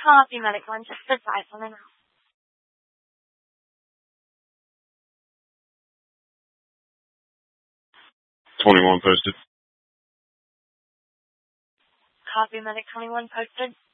Copy, Medic 165, something else. $21 posted. Copy, Medic 21 posted.